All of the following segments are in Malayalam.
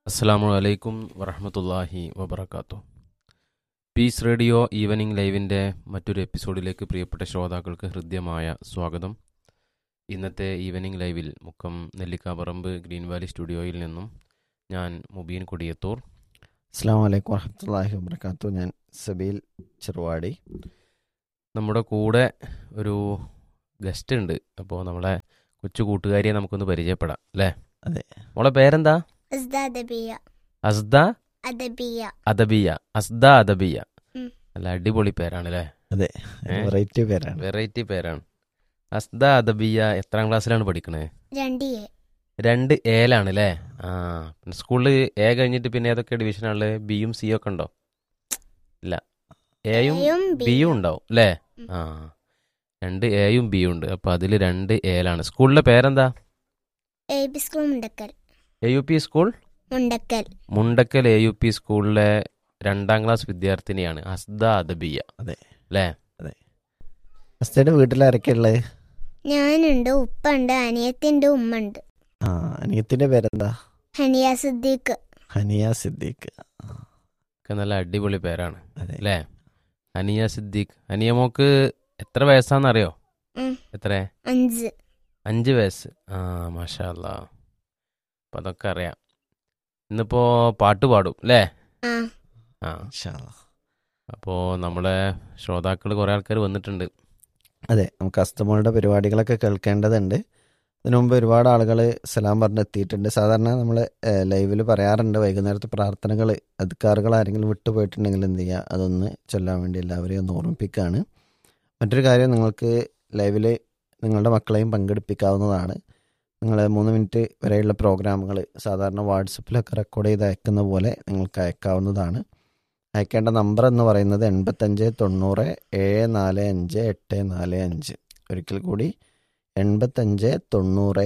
അസ്സലാമു അലൈക്കും വറഹ്മത്തുള്ളാഹി വബറകാതുഹു. പീസ് റേഡിയോ ഈവനിംഗ് ലൈവിൻ്റെ മറ്റൊരു എപ്പിസോഡിലേക്ക് പ്രിയപ്പെട്ട ശ്രോതാക്കൾക്ക് ഹൃദ്യമായ സ്വാഗതം. ഇന്നത്തെ ഈവനിംഗ് ലൈവിൽ മുക്കം നെല്ലിക്കാപറമ്പ് ഗ്രീൻ വാലി സ്റ്റുഡിയോയിൽ നിന്നും ഞാൻ മുബീൻ കൊടിയത്തൂർ. അസ്സാം വലൈക്കും വറഹമത്തല്ലാഹി വബർക്കാത്തു. ഞാൻ സബീൽ ചെറുവാടി. നമ്മുടെ കൂടെ ഒരു ഗസ്റ്റ് ഉണ്ട്. അപ്പോൾ നമ്മളെ കൊച്ചു കൂട്ടുകാരിയെ നമുക്കൊന്ന് പരിചയപ്പെടാം അല്ലേ? അതെ. മോളെ പേരെന്താ? അസ്ദ അദബിയ. അസ്ദ അദബിയ. അദബിയ. അസ്ദ അദബിയ. ഉം. നല്ല അടിപൊളി പേരാണ് അല്ലേ? അതെ, വെറൈറ്റി പേരാണ്. വെറൈറ്റി പേരാണ്. അസ്ദ അദബിയ എത്രാം ക്ലാസ്സിലാണ് പഠിക്കണേ? 2A. 2A അല്ലേ? ആ, പിന്നെ സ്കൂളിൽ എ കഴിഞ്ഞിട്ട് പിന്നെ ഏതൊക്കെ ഡിവിഷനാണ്? ബിയും സിയും ഒക്കെ ഉണ്ടോ? ഇല്ല, എയും Aയും B ബിയും യും. ഉണ്ടാവും അല്ലേ? ഉം. ആ, 2Aയും ബിയും ഉണ്ട്. അപ്പോൾ അതിൽ 2A സ്കൂളിലെ പേരെന്താ? AB school Mundakkal. AUP school Mundakkal. Mundakkal AUP സ്കൂളിലെ 2ാം ക്ലാസ് വിദ്യാർത്ഥിനിയാണ് അസ്ദ അദബിയ. അതെ അല്ലേ? അതെ. അസ്തയുടെ വീട്ടിലാരൊക്കെ ഉള്ളത്? ഞാനുണ്ട്, ഉപ്പുണ്ട്, അനിയത്തിൻ്റെ ഉമ്മ ഉണ്ട്. ആ, അനിയത്തിന്റെ പേരെന്താ? ഹനിയ സിദ്ദീഖ്. ഹനിയ സിദ്ദീഖ്. ഒക്കെ നല്ല അടിപൊളി പേരാണ് അതെ. അല്ലേ? അനിയ സിദ്ദീഖ്. അനിയ മോക്ക് എത്ര വയസ്സാണെന്നറിയോ? ഉം. എത്ര? 5. 5 വയസ്സ്. ആ, മാഷാ അല്ലാ. അപ്പം അതൊക്കെ അറിയാം. ഇന്നിപ്പോൾ പാട്ട് പാടും അല്ലേ? ആ. ആ, ഇൻഷാ അല്ലാ. അപ്പോൾ നമ്മളെ ശ്രോതാക്കൾ കുറേ ആൾക്കാർ വന്നിട്ടുണ്ട്. അതെ, നമുക്ക് അസ്തമോളുടെ പരിപാടികളൊക്കെ കേൾക്കേണ്ടതുണ്ട്. ഇതിനു മുമ്പ് ഒരുപാട് ആളുകൾ സലാം പറഞ്ഞെത്തിയിട്ടുണ്ട്. സാധാരണ നമ്മൾ ലൈവിൽ പറയാറുണ്ട്, വൈകുന്നേരത്തെ പ്രാർത്ഥനകൾ അദ്കാറുകൾ ആരെങ്കിലും വിട്ടുപോയിട്ടുണ്ടെങ്കിൽ എന്ത് ചെയ്യുക, അതൊന്ന് ചൊല്ലാൻ വേണ്ടി എല്ലാവരെയും ഒന്ന് ഓർമ്മിപ്പിക്കുകയാണ്. മറ്റൊരു കാര്യം, നിങ്ങൾക്ക് ലൈവിൽ നിങ്ങളുടെ മക്കളെയും പങ്കെടുപ്പിക്കാവുന്നതാണ്. നിങ്ങൾ 3 മിനിറ്റ് വരെയുള്ള പ്രോഗ്രാമുകൾ സാധാരണ വാട്സപ്പിലൊക്കെ റെക്കോർഡ് ചെയ്ത് അയക്കുന്ന പോലെ നിങ്ങൾക്ക് അയക്കാവുന്നതാണ്. അയക്കേണ്ട നമ്പർ എന്ന് പറയുന്നത് 85 90 745 845. ഒരിക്കൽ കൂടി 85 90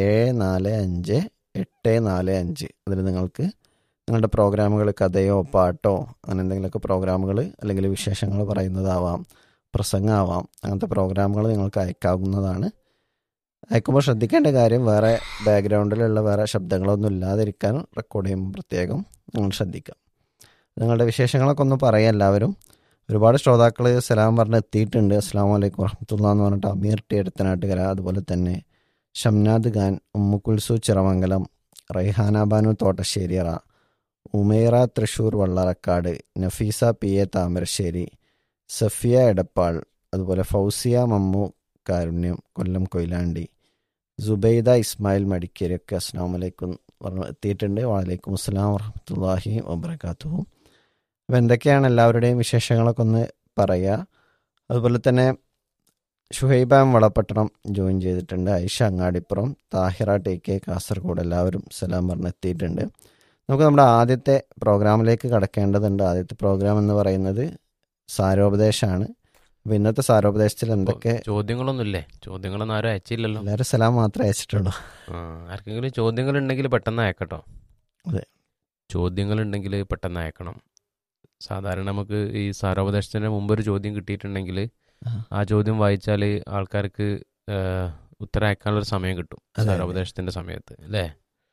745 845. അതിൽ നിങ്ങൾക്ക് നിങ്ങളുടെ പ്രോഗ്രാമുകൾ, കഥയോ പാട്ടോ അങ്ങനെ എന്തെങ്കിലുമൊക്കെ പ്രോഗ്രാമുകൾ അല്ലെങ്കിൽ വിശേഷങ്ങൾ പറയുന്നതാവാം, പ്രസംഗമാവാം, അങ്ങനത്തെ പ്രോഗ്രാമുകൾ നിങ്ങൾക്ക് അയക്കാവുന്നതാണ്. അയക്കുമ്പോൾ ശ്രദ്ധിക്കേണ്ട കാര്യം, വേറെ ബാക്ക്ഗ്രൗണ്ടിലുള്ള വേറെ ശബ്ദങ്ങളൊന്നും ഇല്ലാതിരിക്കാൻ റെക്കോർഡ് ചെയ്യുമ്പോൾ പ്രത്യേകം നിങ്ങൾ ശ്രദ്ധിക്കാം. നിങ്ങളുടെ വിശേഷങ്ങളൊക്കെ ഒന്ന് പറയാം എല്ലാവരും. ഒരുപാട് ശ്രോതാക്കൾ സലാം പറഞ്ഞ് എത്തിയിട്ടുണ്ട്. അസ്സാം വലൈക്കും വറഹ്മത്തുള്ളാഹി എന്ന് പറഞ്ഞിട്ട് അമീർ ടി എടുത്തനാട്ടുകര, അതുപോലെ തന്നെ ഷംനാദ് ഖാൻ, ഉമ്മുക്കുൽസു ചിറമംഗലം, റൈഹാന ബാനു തോട്ടശ്ശേരിയറ, ഉമേറ തൃശ്ശൂർ വള്ളറക്കാട്, നഫീസ PA താമരശ്ശേരി, സഫിയ എടപ്പാൾ, അതുപോലെ ഫൗസിയ മമ്മു കാരുണ്യം കൊല്ലം കൊയിലാണ്ടി, സുബൈദ ഇസ്മായിൽ മടിക്കേരിയൊക്കെ അസ്സലാമു അലൈക്കും പറഞ്ഞു എത്തിയിട്ടുണ്ട്. വലൈക്കും അസ്സലാം വറഹ്മത്തുള്ളാഹി വബറകാതുഹു. അപ്പോൾ എന്തൊക്കെയാണ് എല്ലാവരുടെയും വിശേഷങ്ങളൊക്കെ ഒന്ന് പറയുക. അതുപോലെ തന്നെ ഷുഹൈബ വളപട്ടണം ജോയിൻ ചെയ്തിട്ടുണ്ട്, ഐഷ അങ്ങാടിപ്പുറം, താഹിറ TK കാസർഗോഡ്, എല്ലാവരും സലാം പറഞ്ഞെത്തിയിട്ടുണ്ട്. നമുക്ക് നമ്മുടെ ആദ്യത്തെ പ്രോഗ്രാമിലേക്ക് കടക്കേണ്ടതുണ്ട്. ആദ്യത്തെ പ്രോഗ്രാം എന്ന് പറയുന്നത് സാരോപദേശമാണ്. അപ്പോൾ ഇന്നത്തെ സാരോപദേശത്തിൽ എന്തൊക്കെ ചോദ്യങ്ങളൊന്നുമില്ലേ? ചോദ്യങ്ങളൊന്നും ആരും അയച്ചില്ലല്ലോ. എല്ലാവരും സലാം മാത്രമേ അയച്ചിട്ടുള്ളൂ. ആ, ആർക്കെങ്കിലും ചോദ്യങ്ങളുണ്ടെങ്കിൽ പെട്ടെന്ന് അയക്കട്ടോ. അതെ. ചോദ്യങ്ങളുണ്ടെങ്കിൽ പെട്ടെന്ന് അയക്കണം. സാധാരണ നമുക്ക് ഈ സാരോപദേശത്തിന് മുമ്പ് ഒരു ചോദ്യം കിട്ടിയിട്ടുണ്ടെങ്കിൽ ആ ചോദ്യം വായിച്ചാൽ ആൾക്കാർക്ക് ഉത്തരം അയക്കാനുള്ളൊരു സമയം കിട്ടും അതെ. സാരോപദേശത്തിൻ്റെ സമയത്ത് അല്ലേ?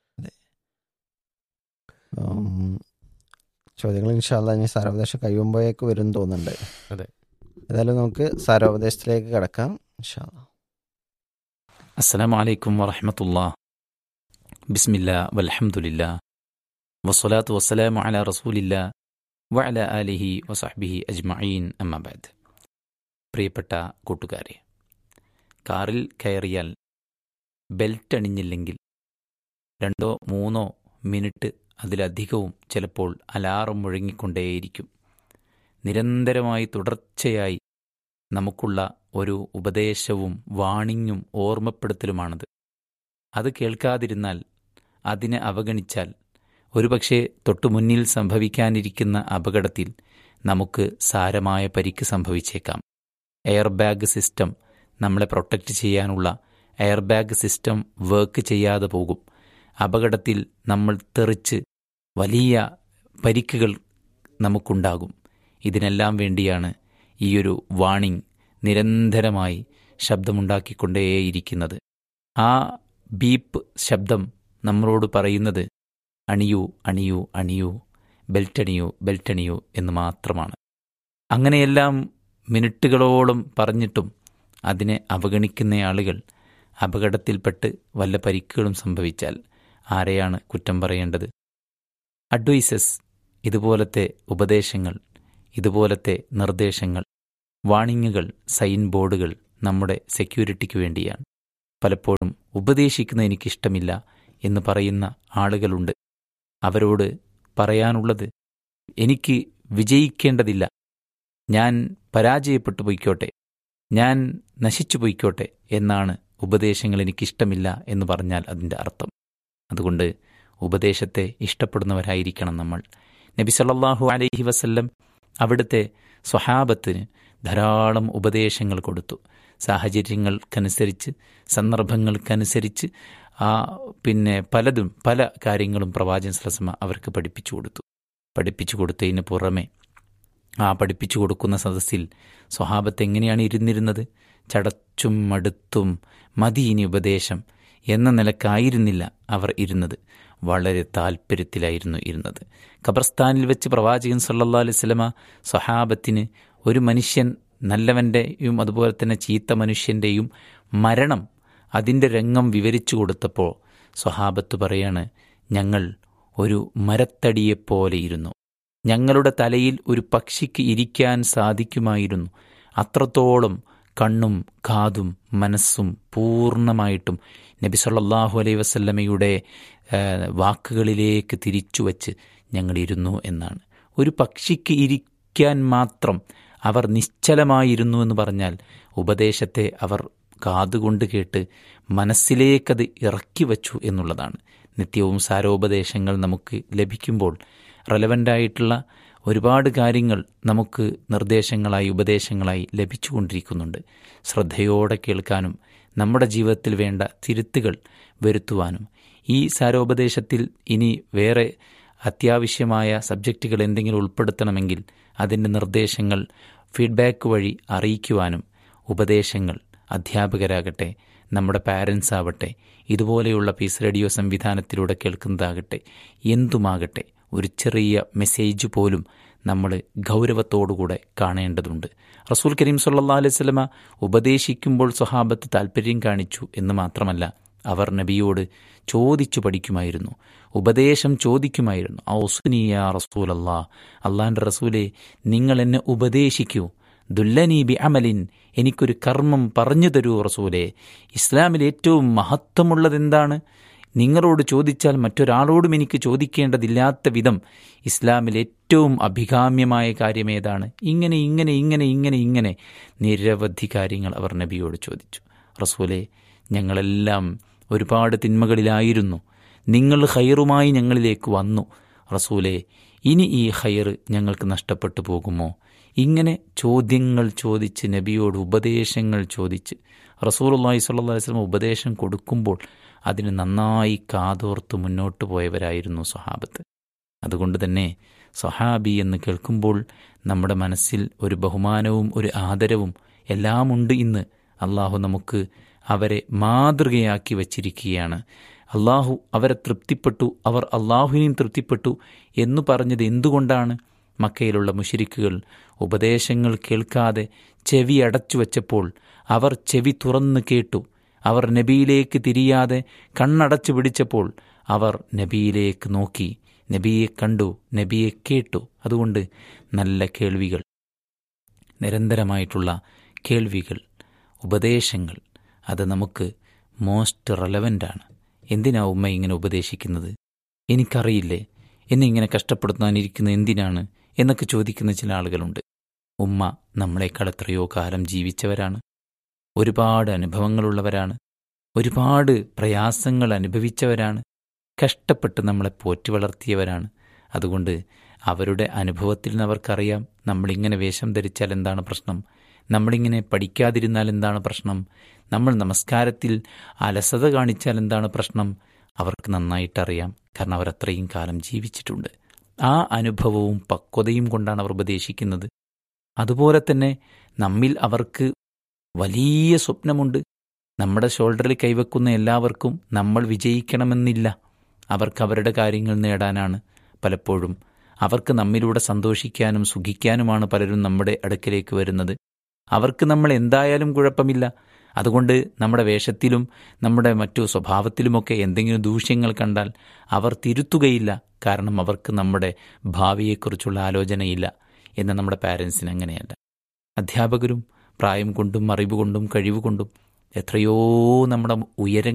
ചോദ്യങ്ങൾ ഇൻഷാ അല്ലാ ഇനി സാരോപദേശം കഴിയുമ്പോഴേക്ക് വരും തോന്നുന്നുണ്ട്. അതെ. ഏതായാലും നമുക്ക് സാരോപദേശത്തിലേക്ക് കിടക്കാം ഇൻഷാ അല്ലാ. അസ്സലാമു അലൈക്കും വറഹ്മത്തുള്ളാഹി. ബിസ്മില്ലാ വൽഹംദുലില്ലാ വസ്സലാത്തു വസ്സലാമു അലാ റസൂലില്ലാ വഅലാ ആലിഹി വസഹ്ബിഹി അജ്മഈൻ അമ്മാ ബഅദ്. പ്രിയപ്പെട്ട കൂട്ടുകാരെ, കാറിൽ കയറിയാൽ ബെൽറ്റ് അണിഞ്ഞില്ലെങ്കിൽ 2-3 മിനിറ്റ് അതിലധികവും ചിലപ്പോൾ അലാറം മുഴങ്ങിക്കൊണ്ടേയിരിക്കും. നിരന്തരമായി തുടർച്ചയായി നമുക്കുള്ള ഒരു ഉപദേശവും വാണിങ്ങും ഓർമ്മപ്പെടുത്തലുമാണത്. അത് കേൾക്കാതിരുന്നാൽ, അതിനെ അവഗണിച്ചാൽ ഒരുപക്ഷെ തൊട്ടുമുന്നിൽ സംഭവിക്കാനിരിക്കുന്ന അപകടത്തിൽ നമുക്ക് സാരമായ പരിക്ക് സംഭവിച്ചേക്കാം. എയർ ബാഗ് സിസ്റ്റം, നമ്മളെ പ്രൊട്ടക്റ്റ് ചെയ്യാനുള്ള എയർ ബാഗ് സിസ്റ്റം വർക്ക് ചെയ്യാതെ പോകും. അപകടത്തിൽ നമ്മൾ തെറിച്ച് വലിയ പരിക്കുകൾ നമുക്കുണ്ടാകും. ഇതിനെല്ലാം വേണ്ടിയാണ് ഈയൊരു വാണിംഗ് നിരന്തരമായി ശബ്ദമുണ്ടാക്കിക്കൊണ്ടേയിരിക്കുന്നത്. ആ ബീപ്പ് ശബ്ദം നമ്മളോട് പറയുന്നത് അണിയൂ അണിയൂ അണിയൂ, ബെൽറ്റണിയൂ ബെൽറ്റണിയൂ എന്ന് മാത്രമാണ്. അങ്ങനെയെല്ലാം മിനിറ്റുകളോളം പറഞ്ഞിട്ടും അതിനെ അവഗണിക്കുന്ന ആളുകൾ അപകടത്തിൽപ്പെട്ട് വല്ല പരിക്കുകളും സംഭവിച്ചാൽ ആരെയാണ് കുറ്റം പറയേണ്ടത്? അഡ്വൈസസ്, ഇതുപോലത്തെ ഉപദേശങ്ങൾ, ഇതുപോലത്തെ നിർദ്ദേശങ്ങൾ, വാണിങ്ങുകൾ, സൈൻ ബോർഡുകൾ നമ്മുടെ സെക്യൂരിറ്റിക്ക് വേണ്ടിയാണ്. പലപ്പോഴും ഉപദേശിക്കുന്ന എനിക്കിഷ്ടമില്ല എന്ന് പറയുന്ന ആളുകളുണ്ട്. അവരോട് പറയാനുള്ളത്, എനിക്ക് വിജയിക്കേണ്ടതില്ല, ഞാൻ പരാജയപ്പെട്ടു പോയിക്കോട്ടെ, ഞാൻ നശിച്ചു പോയിക്കോട്ടെ എന്നാണ് ഉപദേശങ്ങൾ എനിക്കിഷ്ടമില്ല എന്ന് പറഞ്ഞാൽ അതിൻ്റെ അർത്ഥം. അതുകൊണ്ട് ഉപദേശത്തെ ഇഷ്ടപ്പെടുന്നവരായിരിക്കണം നമ്മൾ. നബി സല്ലല്ലാഹു അലൈഹി വസല്ലം അവിടുത്തെ സ്വഹാബത്തിന് ധാരാളം ഉപദേശങ്ങൾ കൊടുത്തു. സാഹചര്യങ്ങൾക്കനുസരിച്ച്, സന്ദർഭങ്ങൾക്കനുസരിച്ച് പല കാര്യങ്ങളും പ്രവാചകൻ സ്വല്ലല്ലാഹു അലൈഹി വസല്ലം അവർക്ക് പഠിപ്പിച്ചു കൊടുത്തതിന് പുറമെ പഠിപ്പിച്ചു കൊടുക്കുന്ന സദസ്സിൽ സ്വഹാബത്ത് എങ്ങനെയാണ് ഇരുന്നിരുന്നത്? ചടച്ചും മടുത്തും മതി ഇനി ഉപദേശം എന്ന നിലക്കായിരുന്നില്ല അവർ ഇരുന്നത്. വളരെ താല്പര്യത്തിലായിരുന്നു ഇരുന്നത്. ഖബർസ്ഥാനിൽ വെച്ച് പ്രവാചകൻ സല്ലല്ലാഹു അലൈഹി വസല്ലമ സ്വഹാബത്തിന് ഒരു മനുഷ്യൻ, നല്ലവൻ്റെയും അതുപോലെ തന്നെ ചീത്ത മനുഷ്യൻ്റെയും മരണം, അതിൻ്റെ രംഗം വിവരിച്ചു കൊടുത്തപ്പോൾ സ്വഹാബത്ത് പറയാണ്, ഞങ്ങൾ ഒരു മരത്തടിയെപ്പോലെ ഇരുന്നു, ഞങ്ങളുടെ തലയിൽ ഒരു പക്ഷിക്ക് ഇരിക്കാൻ സാധിക്കുമായിരുന്നു. അത്രത്തോളം കണ്ണും കാതും മനസ്സും പൂർണ്ണമായിട്ടും നബി സല്ലല്ലാഹു അലൈഹി വസല്ലമയുടെ വാക്കുകളിലേക്ക് തിരിച്ചുവച്ച് ഞങ്ങളിരുന്നു എന്നാണ്. ഒരു പക്ഷിക്ക് ഇരിക്കാൻ മാത്രം അവർ നിശ്ചലമായിരുന്നു എന്ന് പറഞ്ഞാൽ ഉപദേശത്തെ അവർ കാതുകൊണ്ട് കേട്ട് മനസ്സിലേക്കത് ഇറക്കി വച്ചു എന്നുള്ളതാണ്. നിത്യവും സാരോപദേശങ്ങൾ നമുക്ക് ലഭിക്കുമ്പോൾ റെലവൻ്റായിട്ടുള്ള ഒരുപാട് കാര്യങ്ങൾ നമുക്ക് നിർദ്ദേശങ്ങളായി, ഉപദേശങ്ങളായി ലഭിച്ചുകൊണ്ടിരിക്കുന്നുണ്ട്. ശ്രദ്ധയോടെ കേൾക്കാനും നമ്മുടെ ജീവിതത്തിൽ വേണ്ട തിരുത്തുകൾ വരുത്തുവാനും, ഈ സാരോപദേശത്തിൽ ഇനി വേറെ അത്യാവശ്യമായ സബ്ജക്റ്റുകൾ എന്തെങ്കിലും ഉൾപ്പെടുത്തണമെങ്കിൽ അതിൻ്റെ നിർദ്ദേശങ്ങൾ ഫീഡ്ബാക്ക് വഴി അറിയിക്കുവാനും, ഉപദേശങ്ങൾ അധ്യാപകരാകട്ടെ, നമ്മുടെ പാരൻസ് ആവട്ടെ, ഇതുപോലെയുള്ള പീസ് റേഡിയോ സംവിധാനത്തിലൂടെ കേൾക്കുന്നതാകട്ടെ, എന്തുമാകട്ടെ, ഒരു ചെറിയ മെസ്സേജ് പോലും നമ്മൾ ഗൗരവത്തോടുകൂടെ കാണേണ്ടതുണ്ട്. റസൂൽ കരീം സല്ലല്ലാഹു അലൈഹി വസല്ലമ ഉപദേശിക്കുമ്പോൾ സ്വഹാബത്ത് താല്പര്യം കാണിച്ചു എന്ന് മാത്രമല്ല, അവർ നബിയോട് ചോദിച്ചു പഠിക്കുമായിരുന്നു, ഉപദേശം ചോദിക്കുമായിരുന്നു. ഔസ്നി യാ റസൂലല്ലാഹ്, അള്ളാഹിൻ്റെ റസൂലേ നിങ്ങൾ എന്നെ ഉപദേശിക്കൂ. ദുല്ലനി ബി അമലിൻ, എനിക്കൊരു കർമ്മം പറഞ്ഞു തരൂ റസൂലേ. ഇസ്ലാമിൽ ഏറ്റവും മഹത്വമുള്ളതെന്താണ്? നിങ്ങളോട് ചോദിച്ചാൽ മറ്റൊരാളോടും എനിക്ക് ചോദിക്കേണ്ടതില്ലാത്ത വിധം ഇസ്ലാമിൽ ഏറ്റവും അഭികാമ്യമായ കാര്യമേതാണ്? ഇങ്ങനെ ഇങ്ങനെ ഇങ്ങനെ ഇങ്ങനെ ഇങ്ങനെ നിരവധി കാര്യങ്ങൾ അവർ നബിയോട് ചോദിച്ചു. റസൂലേ, ഞങ്ങളെല്ലാം ഒരുപാട് തിന്മകളിലായിരുന്നു, നിങ്ങൾ ഖൈറുമായി ഞങ്ങളിലേക്ക് വന്നു. റസൂലേ, ഇനി ഈ ഖൈർ ഞങ്ങൾക്ക് നഷ്ടപ്പെട്ടു പോകുമോ? ഇങ്ങനെ ചോദ്യങ്ങൾ ചോദിച്ച്, നബിയോട് ഉപദേശങ്ങൾ ചോദിച്ച് റസൂലുള്ളാഹി സ്വല്ലല്ലാഹു അലൈഹി വസല്ലം ഉപദേശം കൊടുക്കുമ്പോൾ അതിന് നന്നായി കാതോർത്ത് മുന്നോട്ട് പോയവരായിരുന്നു സ്വഹാബത്ത്. അതുകൊണ്ട് തന്നെ സ്വഹാബി എന്ന് കേൾക്കുമ്പോൾ നമ്മുടെ മനസ്സിൽ ഒരു ബഹുമാനവും ഒരു ആദരവും എല്ലാമുണ്ട്. ഇന്ന് അള്ളാഹു നമുക്ക് അവരെ മാതൃകയാക്കി വച്ചിരിക്കുകയാണ്. അള്ളാഹു അവരെ തൃപ്തിപ്പെട്ടു, അവർ അള്ളാഹുവിനെയും തൃപ്തിപ്പെട്ടു എന്ന് പറഞ്ഞത് എന്തുകൊണ്ടാണ്? മക്കയിലുള്ള മുശ്രിക്കുകൾ ഉപദേശങ്ങൾ കേൾക്കാതെ ചെവി അടച്ചു വച്ചപ്പോൾ അവർ ചെവി തുറന്ന് കേട്ടു. അവർ നബിയിലേക്ക് തിരിയാതെ കണ്ണടച്ചു പിടിച്ചപ്പോൾ അവർ നബിയിലേക്ക് നോക്കി, നബിയെ കണ്ടു, നബിയെ കേട്ടു. അതുകൊണ്ട് നല്ല കേൾവികൾ, നിരന്തരമായിട്ടുള്ള കേൾവികൾ, ഉപദേശങ്ങൾ, അത് നമുക്ക് മോസ്റ്റ് റെലവൻ്റാണ്. എന്തിനാ ഉമ്മ ഇങ്ങനെ ഉപദേശിക്കുന്നത്? എനിക്കറിയില്ലേ, എന്നെ ഇങ്ങനെ കഷ്ടപ്പെടുത്താനിരിക്കുന്നത് എന്തിനാണ് എന്നൊക്കെ ചോദിക്കുന്ന ചില ആളുകളുണ്ട്. ഉമ്മ നമ്മളെക്കാൾ എത്രയോ കാലം ജീവിച്ചവരാണ്, ഒരുപാട് അനുഭവങ്ങളുള്ളവരാണ്, ഒരുപാട് പ്രയാസങ്ങൾ അനുഭവിച്ചവരാണ്, കഷ്ടപ്പെട്ട് നമ്മളെ പോറ്റി വളർത്തിയവരാണ്. അതുകൊണ്ട് അവരുടെ അനുഭവത്തിൽ നിന്ന് അവർക്കറിയാം നമ്മളിങ്ങനെ വേഷം ധരിച്ചാൽ എന്താണ് പ്രശ്നം, നമ്മളിങ്ങനെ പഠിക്കാതിരുന്നാൽ എന്താണ് പ്രശ്നം, നമ്മൾ നമസ്കാരത്തിൽ അലസത കാണിച്ചാൽ എന്താണ് പ്രശ്നം. അവർക്ക് നന്നായിട്ടറിയാം, കാരണം അവരത്രയും കാലം ജീവിച്ചിട്ടുണ്ട്. ആ അനുഭവവും പക്വതയും കൊണ്ടാണ് അവർ ഉപദേശിക്കുന്നത്. അതുപോലെ തന്നെ നമ്മിൽ അവർക്ക് വലിയ സ്വപ്നമുണ്ട്. നമ്മുടെ ഷോൾഡറിൽ കൈവെക്കുന്ന എല്ലാവർക്കും നമ്മൾ വിജയിക്കണമെന്നില്ല. അവർക്ക് അവരുടെ കാര്യങ്ങൾ നേടാനാണ് പലപ്പോഴും. അവർക്ക് നമ്മിലൂടെ സന്തോഷിക്കാനും സുഖിക്കാനുമാണ് പലരും നമ്മുടെ അടുക്കലേക്ക് വരുന്നത്. അവർക്ക് നമ്മൾ എന്തായാലും കുഴപ്പമില്ല. അതുകൊണ്ട് നമ്മുടെ വേഷത്തിലും നമ്മുടെ മറ്റു സ്വഭാവത്തിലുമൊക്കെ എന്തെങ്കിലും ദൂഷ്യങ്ങൾ കണ്ടാൽ അവർ തിരുത്തുകയില്ല. കാരണം അവർക്ക് നമ്മുടെ ഭാവിയെക്കുറിച്ചുള്ള ആലോചനയില്ല. എന്നാൽ നമ്മുടെ പാരൻസിന് അങ്ങനെയല്ല. അധ്യാപകരും പ്രായം കൊണ്ടും അറിവ് കൊണ്ടും കഴിവ് കൊണ്ടും എത്രയോ നമ്മുടെ